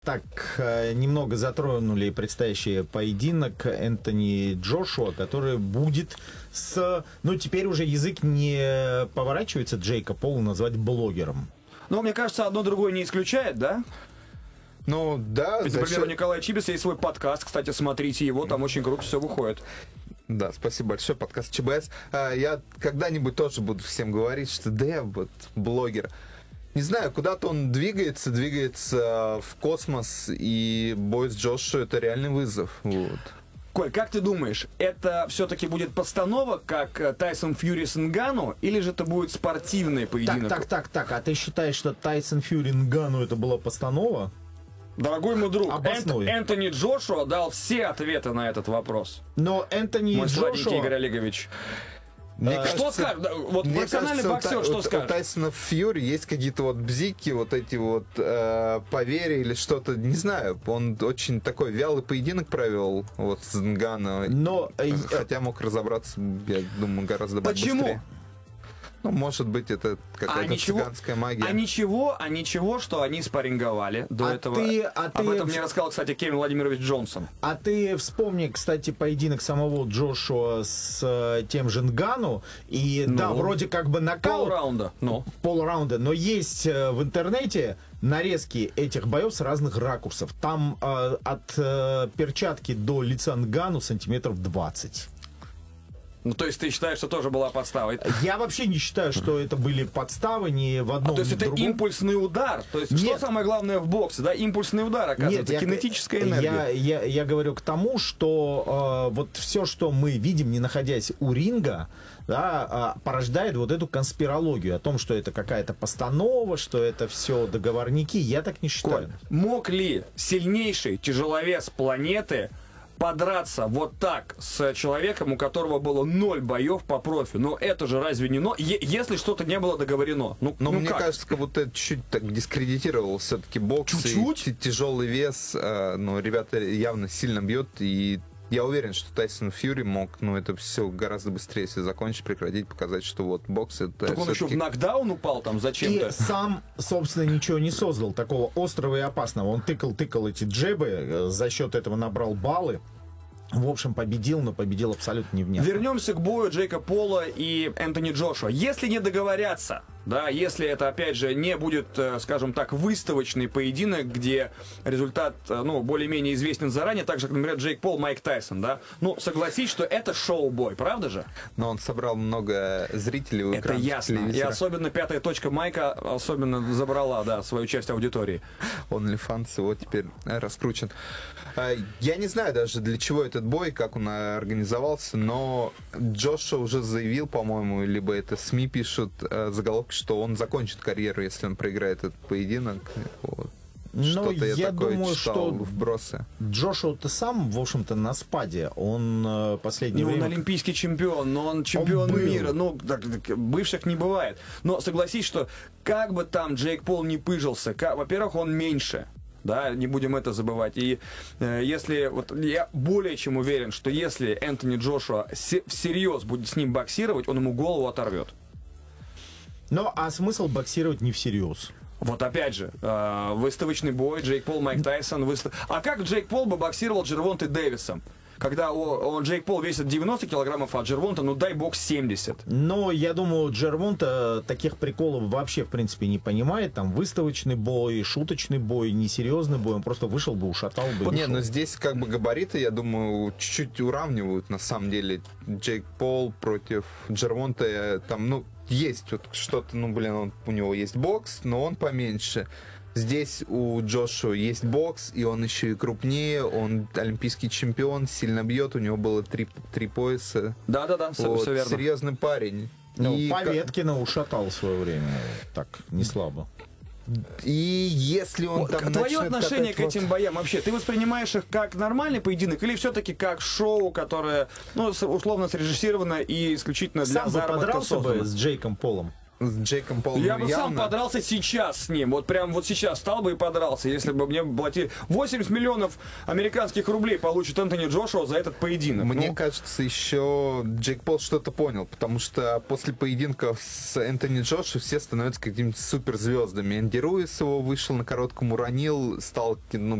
Так, немного затронули предстоящий поединок Энтони Джошуа, который будет с... Ну, теперь уже язык не поворачивается Джейка Пола назвать блогером. Ну, мне кажется, одно другое не исключает, да? Ну, да. Ведь, например, у Николая Чибиса есть свой подкаст, кстати, смотрите его, там очень круто все выходит. Да, спасибо большое, подкаст ЧБС. Я когда-нибудь тоже буду всем говорить, что да, я вот блогер. Не знаю, куда-то он двигается в космос, и бой с Джошуа — это реальный вызов. Вот. Коль, как ты думаешь, это все-таки будет постанова, как Тайсон Фьюри с Нгану, или же это будет спортивный поединок? Так. А ты считаешь, что Тайсон Фьюри Нгану это была постанова? Дорогой мой друг, Обоснуй. Энтони Джошуа дал все ответы на этот вопрос. Но Энтони Мой сладенький Джошуа... Игорь Олегович. Что скажет? Вот мне профессиональный кажется, боксер, что скажет? У Тайсона Фьюри есть какие-то вот бзики, вот эти вот поверья или что-то, не знаю. Он очень такой вялый поединок провел вот с Нгану. Но хотя мог разобраться, я думаю, гораздо быстрее. Почему? Ну, может быть, это какая-то цыганская магия. А ничего, что они спарринговали до этого. Об этом мне рассказал, кстати, Кевин Владимирович Джонсон. А ты вспомни, кстати, поединок самого Джошуа с тем же Нгану. И да, вроде как бы нокаут. Полраунда. Но есть в интернете нарезки этих боев с разных ракурсов. Там от перчатки до лица Нгану сантиметров 20. Ну, то есть ты считаешь, что тоже была подстава? Я вообще не считаю, что это были подставы ни в одном, то есть ни в это другом. импульсный удар? То есть что самое главное в боксе? Да, импульсный удар, оказывается, кинетическая энергия. Я говорю к тому, что вот все, что мы видим, не находясь у ринга, да, порождает вот эту конспирологию о том, что это какая-то постанова, что это все договорники. Я так не считаю. Коль, мог ли сильнейший тяжеловес планеты подраться вот так с человеком, у которого было 0 боев по профи? Но это же разве не если что-то не было договорено? Но мне кажется, как будто это чуть так дискредитировал все-таки бокс. Чуть-чуть? Тяжелый вес. Но ребята явно сильно бьют. И я уверен, что Тайсон Фьюри мог, это все гораздо быстрее если закончить, прекратить, показать, что вот бокс это... Так он еще в нокдаун упал там зачем-то. И сам, собственно, ничего не создал такого острого и опасного. Он тыкал эти джебы, за счет этого набрал баллы. В общем, победил, но победил абсолютно невнятно. Вернемся к бою Джейка Пола и Энтони Джошуа. Если не договорятся, да, если это, опять же, не будет, скажем так, выставочный поединок, где результат, более-менее известен заранее, так же, как, например, Джейк Пол, Майк Тайсон, да, согласись, что это шоу-бой, правда же? Но он собрал много зрителей у экрана. Это ясно. И особенно пятая точка Майка особенно забрала, да, свою часть аудитории. OnlyFans его теперь раскручен. Я не знаю даже, для чего этот бой, как он организовался, но Джошуа уже заявил, по-моему, либо это СМИ пишут заголовок, что он закончит карьеру, если он проиграет этот поединок. Вот. Что-то я думаю, что вбросы. Джошуа-то сам, в общем-то, на спаде. Он последнее время... Он олимпийский чемпион, но он чемпион мира. Бывших не бывает. Но согласись, что как бы там Джейк Пол не пыжился, во-первых, он меньше. Да, не будем это забывать. И если, я более чем уверен, что если Энтони Джошуа всерьез будет с ним боксировать, он ему голову оторвет. А смысл боксировать не всерьез? Вот опять же, выставочный бой, Джейк Пол, Майк Тайсон. А как Джейк Пол бы боксировал Джервонтой Дэвисом? Когда Джейк Пол весит 90 килограммов, а Джервонта, дай бог, 70. Я думаю, Джервонта таких приколов вообще, в принципе, не понимает. Там выставочный бой, шуточный бой, несерьезный бой. Он просто вышел бы, ушатал бы. Но здесь как бы габариты, я думаю, чуть-чуть уравнивают, на самом деле. Джейк Пол против Джервонта, там, есть что-то, у него есть бокс, но он поменьше. Здесь у Джошуа есть бокс, и он еще и крупнее, он олимпийский чемпион, сильно бьет, у него было три пояса. Да, все верно. Серьезный парень. Поветкина ушатал в свое время, так, не слабо. И если он там твое отношение к этим боям вообще, ты воспринимаешь их как нормальный поединок или все-таки как шоу, которое, условно срежиссировано и исключительно для заработка подрался бы с Джейком Полом? с Джейком Полом Я бы сам явно... подрался сейчас с ним. Вот прям вот сейчас стал бы и подрался, если бы мне платили 80 миллионов американских рублей получит Энтони Джошуа за этот поединок. Мне кажется, еще Джейк Пол что-то понял, потому что после поединка с Энтони Джошуа все становятся какими-то суперзвездами. Энди Руис его вышел на коротком, уронил, стал, ну,